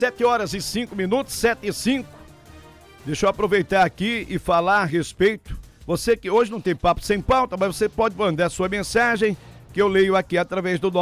7h05, 7h05. Deixa eu aproveitar aqui e falar a respeito. Você que hoje não tem papo sem pauta, mas você pode mandar sua mensagem, que eu leio aqui através do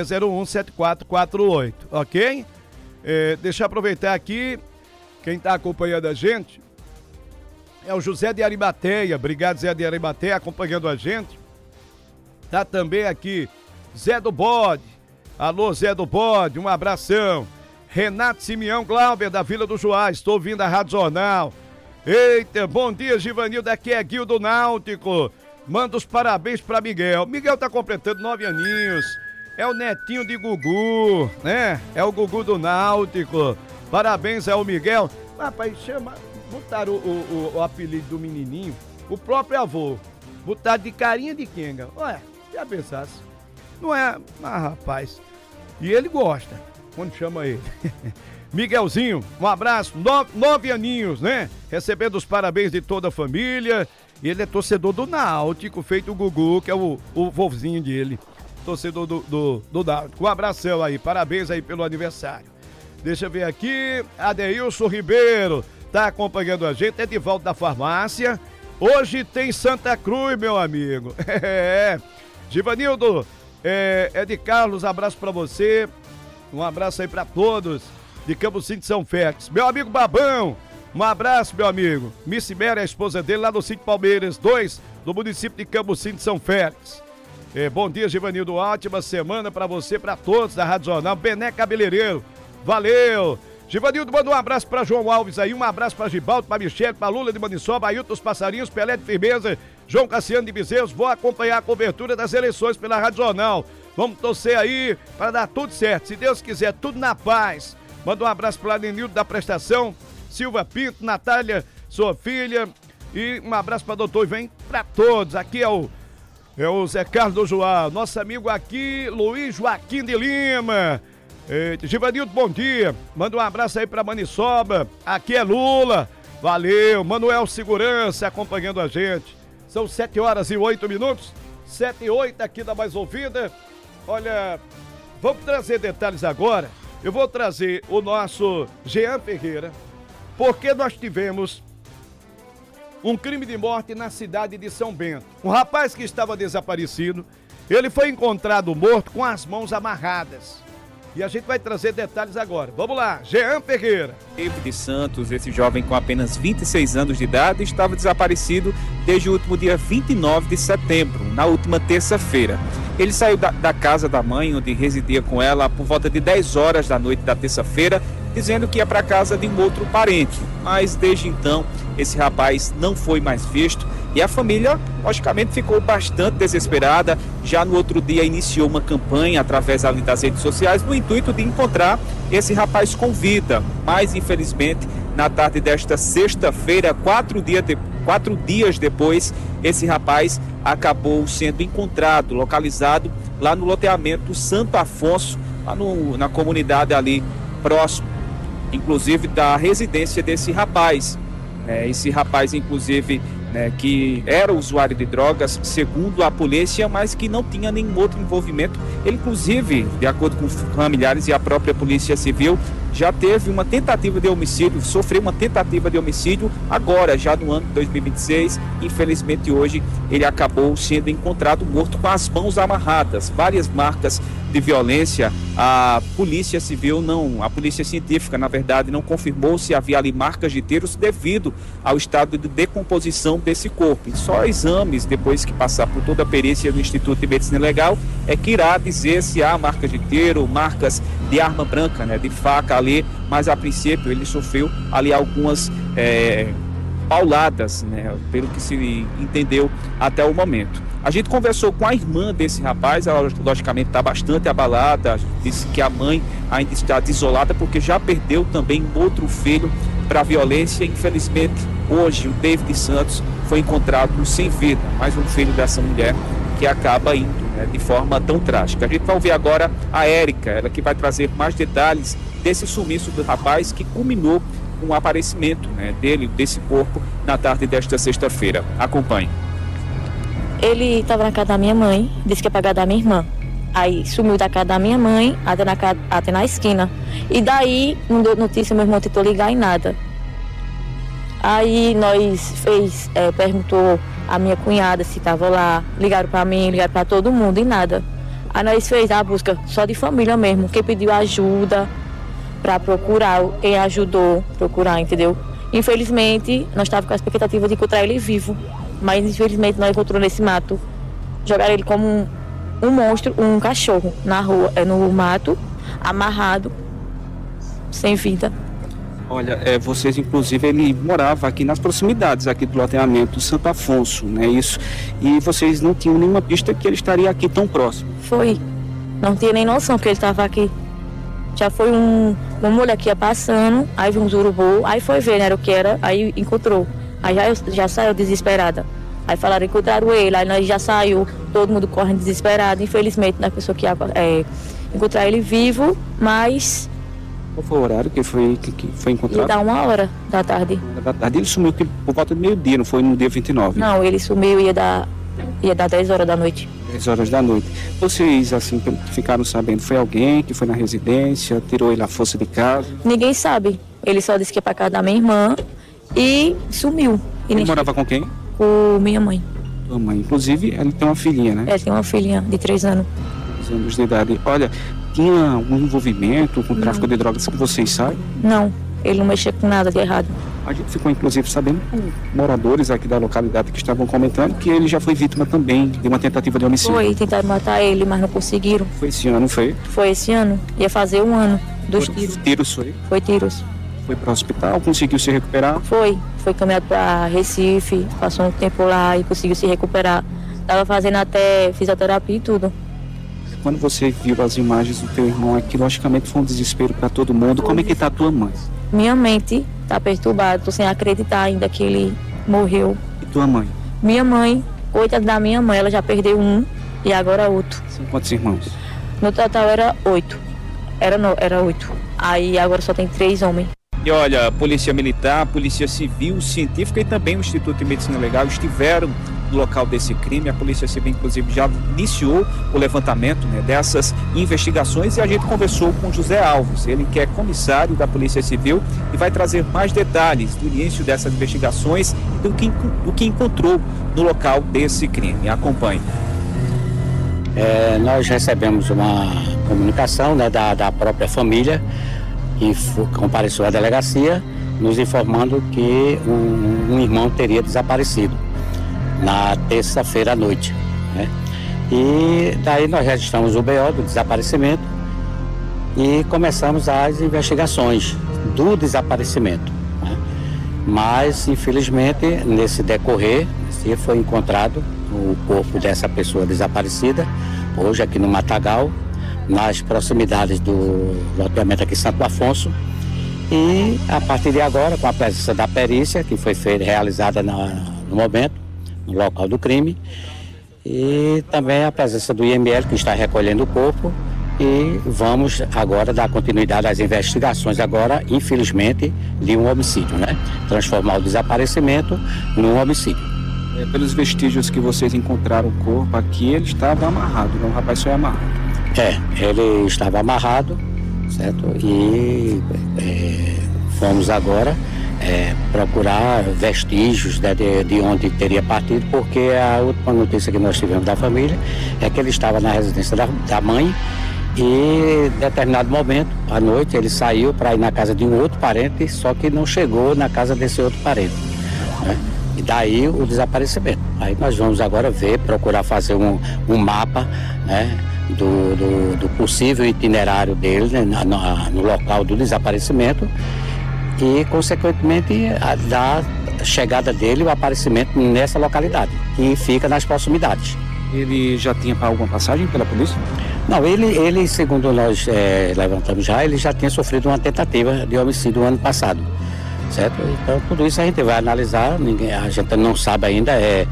96017448, ok? Deixa eu aproveitar aqui, quem está acompanhando a gente é o José de Arimateia. Obrigado, Zé de Arimateia, acompanhando a gente. Tá também aqui Zé do Bode. Alô, Zé do Bode, um abração. Renato Simeão Glauber, da Vila do Joá, estou ouvindo a Rádio Jornal. Eita, bom dia, Givanildo, aqui é Guildo Náutico. Manda os parabéns pra Miguel. Miguel tá completando 9 aninhos. É o netinho de Gugu, né? É o Gugu do Náutico. Parabéns ao Miguel. Rapaz, botaram o apelido do menininho, o próprio avô. Botaram de carinha de quenga. Ué, já pensasse. Não é? Ah, rapaz. E ele gosta quando chama ele. Miguelzinho, um abraço. 9 aninhos, né? Recebendo os parabéns de toda a família. E ele é torcedor do Náutico, feito o Gugu, que é o vovozinho dele. Torcedor do Náutico. Um abração aí, parabéns aí pelo aniversário. Deixa eu ver aqui, Adeilson Ribeiro tá acompanhando a gente, Edivaldo da Farmácia. Hoje tem Santa Cruz, meu amigo. Givanildo, é de Carlos, abraço pra você. Um abraço aí pra todos de Cambuci de São Félix. Meu amigo Babão, um abraço, meu amigo. Missy Mera, a esposa dele, lá no sítio Palmeiras 2, do município de Cambuci de São Félix. Bom dia, Givanildo, ótima semana pra você, pra todos da Rádio Jornal. Bené Cabeleireiro, valeu. Givanildo, manda um abraço pra João Alves aí, um abraço pra Gibaldo, pra Michele, pra Lula de Maniçoba, Ailton dos Passarinhos, Pelé de Firmeza, João Cassiano de Bezerros. Vou acompanhar a cobertura das eleições pela Rádio Jornal. Vamos torcer aí para dar tudo certo, se Deus quiser, tudo na paz. Manda um abraço para o Adenildo da Prestação, Silva Pinto, Natália, sua filha, e um abraço para o doutor. Vem para todos. Aqui é o Zé Carlos do Joá, nosso amigo aqui, Luiz Joaquim de Lima. Givanildo, bom dia. Manda um abraço aí para Maniçoba. Aqui é Lula. Valeu. Manuel Segurança acompanhando a gente. São 7h08. 7h08 aqui da Mais Ouvida. Olha, vamos trazer detalhes agora. Eu vou trazer o nosso Jean Ferreira, porque nós tivemos um crime de morte na cidade de São Bento. Um rapaz que estava desaparecido, ele foi encontrado morto com as mãos amarradas. E a gente vai trazer detalhes agora. Vamos lá, Jean Ferreira. David Santos, esse jovem com apenas 26 anos de idade, estava desaparecido desde o último dia 29 de setembro, na última terça-feira. Ele saiu da casa da mãe, onde residia com ela, por volta de 10 horas da noite da terça-feira, dizendo que ia para a casa de um outro parente. Mas desde então, esse rapaz não foi mais visto e a família, logicamente, ficou bastante desesperada. Já no outro dia iniciou uma campanha através das redes sociais no intuito de encontrar esse rapaz com vida. Mas, infelizmente, na tarde desta sexta-feira, 4 dias depois, esse rapaz acabou sendo encontrado, localizado lá no loteamento Santo Afonso, lá na comunidade ali próximo, inclusive da residência desse rapaz. Esse rapaz, inclusive, que era usuário de drogas, segundo a polícia, mas que não tinha nenhum outro envolvimento. Ele, inclusive, de acordo com familiares e a própria Polícia Civil, já teve uma tentativa de homicídio, sofreu uma tentativa de homicídio agora, já no ano de 2026. Infelizmente, hoje, ele acabou sendo encontrado morto com as mãos amarradas, várias marcas de violência. A Polícia Civil a Polícia Científica, na verdade, não confirmou se havia ali marcas de tiros devido ao estado de decomposição desse corpo. E só exames, depois que passar por toda a perícia do Instituto de Medicina Legal, é que irá dizer se há marcas de tiro, marcas de arma branca, de faca ali, mas a princípio ele sofreu ali algumas pauladas, pelo que se entendeu até o momento. A gente conversou com a irmã desse rapaz, ela logicamente está bastante abalada, disse que a mãe ainda está desolada porque já perdeu também um outro filho para a violência. Infelizmente, hoje o David Santos foi encontrado sem vida, mais um filho dessa mulher que acaba indo de forma tão trágica. A gente vai ouvir agora a Érica, ela que vai trazer mais detalhes desse sumiço do rapaz que culminou com o aparecimento desse corpo na tarde desta sexta-feira. Acompanhe. Ele estava na casa da minha mãe, disse que ia pegar da minha irmã. Aí sumiu da casa da minha mãe até na esquina. E daí não deu notícia, meu irmão tentou ligar e nada. Aí nós perguntou a minha cunhada se estava lá, ligaram para mim, ligaram para todo mundo e nada. Aí nós fez a busca só de família mesmo, quem pediu ajuda para procurar, quem ajudou a procurar, entendeu? Infelizmente, nós estávamos com a expectativa de encontrar ele vivo, mas infelizmente nós encontramos nesse mato. Jogaram ele como um monstro, um cachorro na rua, no mato, amarrado, sem vida. Olha, vocês inclusive, ele morava aqui nas proximidades aqui do loteamento Santo Afonso, né, isso? E vocês não tinham nenhuma pista que ele estaria aqui tão próximo? Foi, não tinha nem noção que ele estava aqui. Já foi uma mulher que ia passando, aí viu uns urubu, aí foi ver, né, era o que era, aí encontrou. Aí já saiu desesperada. Aí falaram, encontraram ele, aí nós já saiu, todo mundo correndo desesperado. Infelizmente, a pessoa que ia encontrar ele vivo, mas... Qual foi o horário que foi encontrado? Ia dar 1h da tarde. Da tarde ele sumiu por volta do meio-dia, não foi no dia 29? Não, ele sumiu e ia dar 10 horas da noite. 10 horas da noite. Vocês, assim, ficaram sabendo, foi alguém que foi na residência, tirou ele à força de casa? Ninguém sabe. Ele só disse que ia pra casa da minha irmã e sumiu. Ele morava com quem? Com minha mãe. Tua mãe. Inclusive, ele tem uma filhinha, né? Ele tem uma filhinha de 3 anos. 3 anos de idade. Olha, tinha algum envolvimento com o tráfico de drogas que vocês sabem? Não, ele não mexia com nada de errado. A gente ficou, inclusive, sabendo por moradores aqui da localidade que estavam comentando que ele já foi vítima também de uma tentativa de homicídio. Foi, tentaram matar ele, mas não conseguiram. Foi esse ano, foi? Foi esse ano. Ia fazer 1 ano dos tiros. Tiros, foi? Foi tiros. Foi para o hospital, conseguiu se recuperar? Foi caminhado para Recife, passou um tempo lá e conseguiu se recuperar. Tava fazendo até fisioterapia e tudo. Quando você viu as imagens do teu irmão aqui, logicamente foi um desespero para todo mundo. Como é que tá a tua mãe? Minha mente tá perturbada, tô sem acreditar ainda que ele morreu. E tua mãe? Minha mãe, coitada da minha mãe, ela já perdeu um e agora outro. São quantos irmãos? No total era 8. Era 8. Aí agora só tem 3 homens. E olha, a Polícia Militar, a Polícia Civil, Científica e também o Instituto de Medicina Legal estiveram no local desse crime. A Polícia Civil, inclusive, já iniciou o levantamento, né, dessas investigações, e a gente conversou com José Alves, ele que é comissário da Polícia Civil e vai trazer mais detalhes do início dessas investigações e do que encontrou no local desse crime. Acompanhe. Nós recebemos uma comunicação, né, da própria família que compareceu à delegacia, nos informando que um irmão teria desaparecido na terça-feira à noite, né? E daí nós registramos o BO do desaparecimento e começamos as investigações do desaparecimento, né? Mas, infelizmente, nesse decorrer, foi encontrado o corpo dessa pessoa desaparecida, hoje aqui no Matagal, nas proximidades do loteamento aqui em Santo Afonso. E a partir de agora, com a presença da perícia, que foi realizada no momento, no local do crime, e também a presença do IML, que está recolhendo o corpo, e vamos agora dar continuidade às investigações, agora, infelizmente, de um homicídio, né? Transformar o desaparecimento num homicídio. Pelos vestígios que vocês encontraram o corpo aqui, ele estava amarrado, né? O rapaz foi amarrado. Ele estava amarrado, certo? E fomos agora procurar vestígios, né, de onde teria partido, porque a última notícia que nós tivemos da família é que ele estava na residência da mãe e, em determinado momento, à noite, ele saiu para ir na casa de um outro parente, só que não chegou na casa desse outro parente, né? E daí o desaparecimento. Aí nós vamos agora procurar fazer um mapa, né, do possível itinerário dele, né, no local do desaparecimento e, consequentemente, da chegada dele, o aparecimento nessa localidade, que fica nas proximidades. Ele já tinha alguma passagem pela polícia? Não, ele segundo nós levantamos ele já tinha sofrido uma tentativa de homicídio no ano passado, certo? Então, tudo isso a gente vai analisar, a gente não sabe ainda,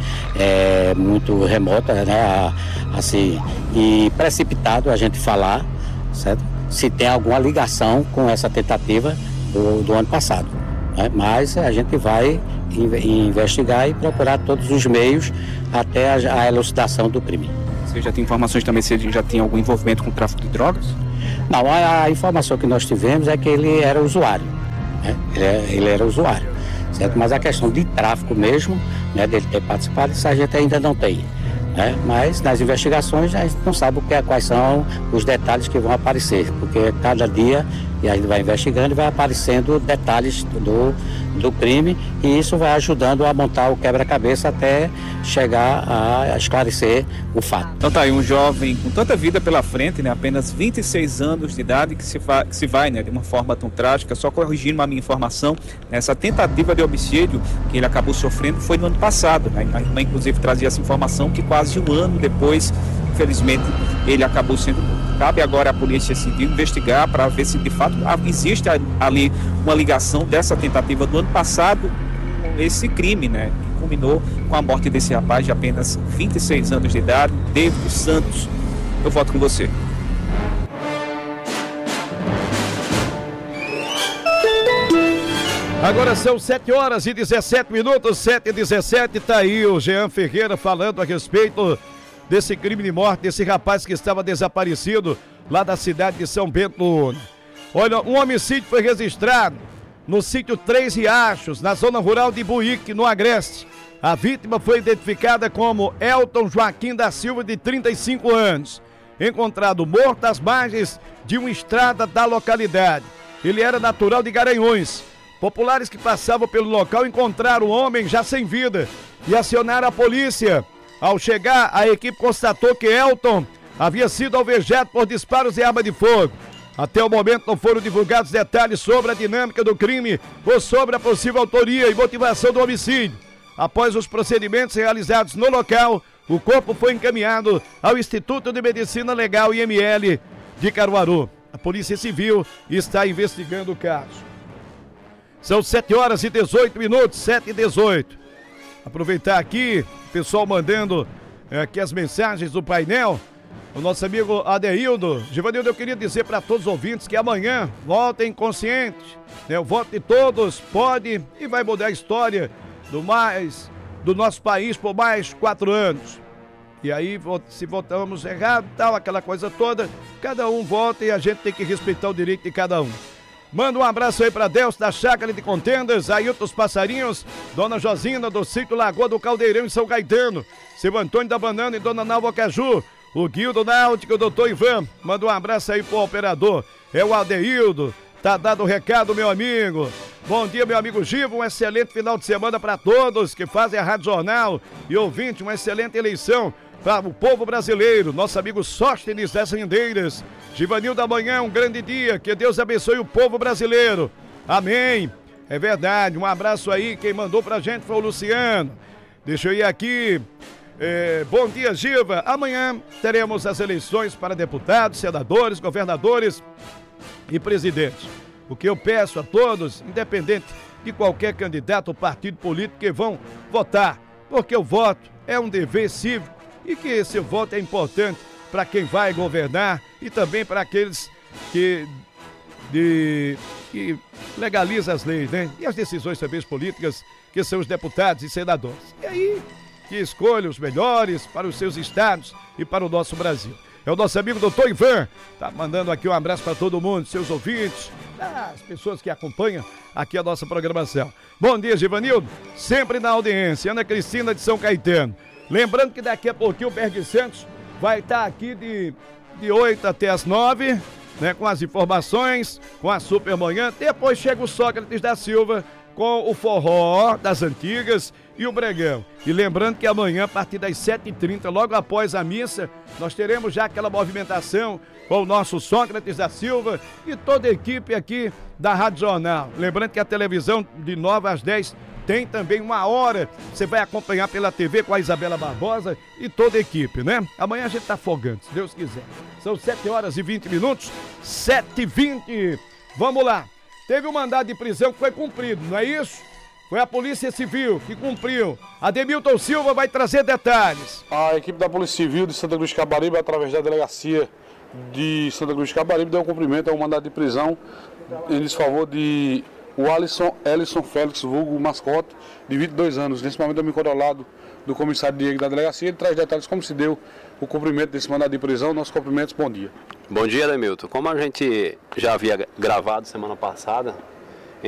é muito remota, né, assim, e precipitado a gente falar, certo? Se tem alguma ligação com essa tentativa do ano passado, né? Mas a gente vai investigar e procurar todos os meios até a elucidação do crime. Você já tem informações também se ele já tem algum envolvimento com o tráfico de drogas? Não, a informação que nós tivemos é que ele era usuário, né? Ele era usuário, certo? Mas a questão de tráfico mesmo, né, dele ter participado, isso a gente ainda não tem. Mas nas investigações a gente não sabe quais são os detalhes que vão aparecer, porque cada dia e a gente vai investigando e vai aparecendo detalhes do crime, e isso vai ajudando a montar o quebra-cabeça até chegar a esclarecer o fato. Então tá aí um jovem com tanta vida pela frente, né, apenas 26 anos de idade, que se vai, né, de uma forma tão trágica. Só corrigindo a minha informação, essa tentativa de homicídio que ele acabou sofrendo foi no ano passado, né? A irmã inclusive trazia essa informação que quase um ano depois, infelizmente, ele acabou sendo morto. Cabe agora à Polícia Civil investigar para ver se de fato existe ali uma ligação dessa tentativa do ano passado com esse crime, né, que culminou com a morte desse rapaz de apenas 26 anos de idade, David Santos. Eu volto com você. Agora são 7h17, 7h17, tá aí o Jean Ferreira falando a respeito desse crime de morte, desse rapaz que estava desaparecido lá da cidade de São Bento. Olha, um homicídio foi registrado no sítio Três Riachos, na zona rural de Buíque, no Agreste. A vítima foi identificada como Elton Joaquim da Silva, de 35 anos, encontrado morto às margens de uma estrada da localidade. Ele era natural de Garanhuns. Populares que passavam pelo local encontraram o homem já sem vida e acionaram a polícia. Ao chegar, a equipe constatou que Elton havia sido alvejado por disparos de arma de fogo. Até o momento não foram divulgados detalhes sobre a dinâmica do crime ou sobre a possível autoria e motivação do homicídio. Após os procedimentos realizados no local, o corpo foi encaminhado ao Instituto de Medicina Legal IML de Caruaru. A Polícia Civil está investigando o caso. São 7h18, 7h18. Aproveitar aqui, pessoal mandando aqui as mensagens do painel. O nosso amigo Adeildo. Givanildo, eu queria dizer para todos os ouvintes que amanhã votem conscientes, né? O voto de todos pode e vai mudar a história do nosso país por mais 4 anos. E aí, se votamos errado, tal, aquela coisa toda, cada um vota e a gente tem que respeitar o direito de cada um. Manda um abraço aí pra Delcio da Chácara de Contendas, Ailton dos Passarinhos, Dona Josina do Sítio Lagoa do Caldeirão em São Caetano, Seu Antônio da Banana e Dona Nalva Caju, o Guildo Náutico, o Doutor Ivan. Manda um abraço aí pro operador, é o Adeildo. Tá dado o recado, meu amigo. Bom dia, meu amigo Giva, um excelente final de semana para todos que fazem a Rádio Jornal e ouvinte, uma excelente eleição para o povo brasileiro. Nosso amigo Sóstenes das Rendeiras. Givanil da Manhã, um grande dia, que Deus abençoe o povo brasileiro. Amém. É verdade, um abraço aí, quem mandou pra gente foi o Luciano. Deixa eu ir aqui. Bom dia, Giva. Amanhã teremos as eleições para deputados, senadores, governadores e presidentes. O que eu peço a todos, independente de qualquer candidato ou partido político, que vão votar, porque o voto é um dever cívico e que esse voto é importante para quem vai governar e também para aqueles que legalizam as leis, né? E as decisões também políticas, que são os deputados e senadores. E aí, que escolha os melhores para os seus estados e para o nosso Brasil. É o nosso amigo Doutor Ivan, tá mandando aqui um abraço para todo mundo, seus ouvintes, as pessoas que acompanham aqui a nossa programação. Bom dia, Givanildo, sempre na audiência. Ana Cristina de São Caetano. Lembrando que daqui a pouquinho o Berg Santos vai estar aqui de 8 até as 9, né, com as informações, com a Supermanhã. Depois chega o Sócrates da Silva com o forró das antigas e o Bregão. E lembrando que amanhã, a partir das 7h30, logo após a missa, nós teremos já aquela movimentação com o nosso Sócrates da Silva e toda a equipe aqui da Rádio Jornal. Lembrando que a televisão de 9 às 10 tem também 1 hora, você vai acompanhar pela TV com a Isabela Barbosa e toda a equipe, né? Amanhã a gente tá folgando, se Deus quiser. São 7h20, 7h20. Vamos lá. Teve um mandado de prisão que foi cumprido, não é isso? Foi a Polícia Civil que cumpriu. Ademilton Silva vai trazer detalhes. A equipe da Polícia Civil de Santa Cruz de Caparibe, através da delegacia de Santa Cruz de Caparibe, deu cumprimento a um mandado de prisão em desfavor de o Alisson Félix, vulgo mascote, de 22 anos. Nesse momento eu me encontrado ao lado do comissário Diego da delegacia. Ele traz detalhes como se deu o cumprimento desse mandado de prisão. Nossos cumprimentos, bom dia. Bom dia, Demilton. Como a gente já havia gravado semana passada,